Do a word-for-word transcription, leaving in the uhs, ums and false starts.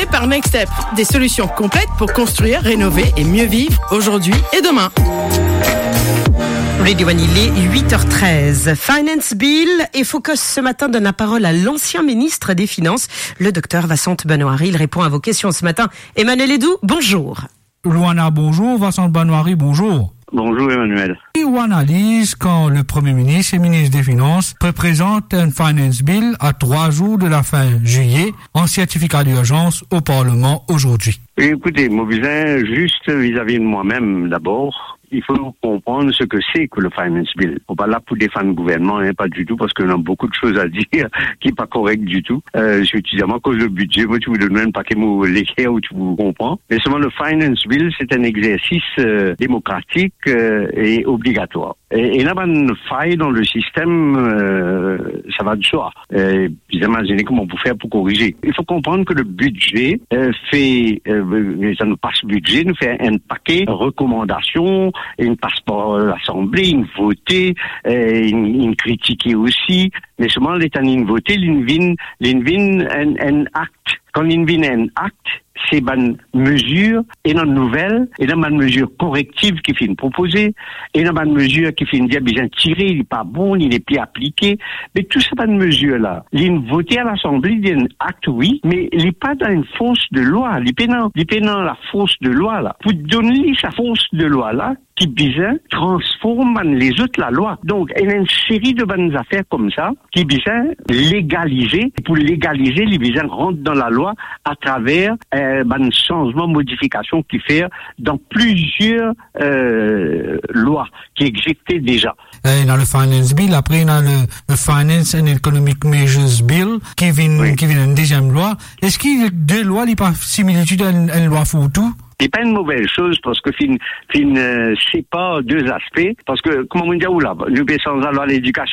par Next Step. Des solutions complètes pour construire, rénover et mieux vivre aujourd'hui et demain. Radio One, il est huit heures treize. Finance Bill et Focus ce matin donne la parole à l'ancien ministre des Finances, le docteur Vincent Benoîry. Il répond à vos questions ce matin. Emmanuel Edou, bonjour. Luana, bonjour. Vincent Benoîry, bonjour. Bonjour Emmanuel. Et on analyse quand le Premier ministre et ministre des Finances présente un Finance Bill à trois jours de la fin juillet en certificat d'urgence au Parlement aujourd'hui. Écoutez, Mobisin, juste vis-à-vis de moi-même d'abord, il faut comprendre ce que c'est que le Finance Bill. On n'est pas là pour défendre le gouvernement, hein, pas du tout, parce qu'on a beaucoup de choses à dire qui n'est pas correct du tout. Euh, c'est utilisé à cause du budget, moi tu vous donnes un paquet de l'équerre où tu vous comprends. Mais seulement le Finance Bill, c'est un exercice euh, démocratique euh, et obligatoire. Et, et là, une faille dans le système, euh, ça va de soi. Euh, vous imaginez comment on peut faire pour corriger. Il faut comprendre que le budget euh, fait, euh, ça nous passe budget, nous fait un paquet de recommandations, une passe par l'Assemblée, une votée, euh, une, une critiquée aussi. Mais seulement l'État une votée, l'invine, l'invine un, un acte. Quand l'invine un acte, c'est une mesure, et dans une nouvelle, et dans une mesure corrective qui finit proposer, et dans une mesure qui finit dire, bien tiré, il n'est pas bon, il n'est plus appliqué. Mais tout ça, pas de mesure-là. Il est voté à l'Assemblée, il y a un acte, oui, mais il n'est pas dans une force de loi. Il est dans, il est dans la force de loi, là. Pour donner sa force de loi, là, qui bizarre transforme les autres la loi. Donc, il y a une série de bonnes affaires comme ça qui bizarre légaliser. Pour légaliser, les bizarres rentrent dans la loi à travers euh, ben, changement, modification qui fait dans plusieurs euh, lois qui existaient déjà. Et dans le Finance Bill, après dans le, le Finance and Economic Measures Bill qui vient oui. qui vient une deuxième loi. Est-ce qu'il y a deux lois qui pas similitude à une, à une loi fourre-tout? C'est pas une mauvaise chose parce que fin, fin, euh, c'est pas deux aspects. Parce que, comment on dit, là, nous, sans la loi à l'éducation,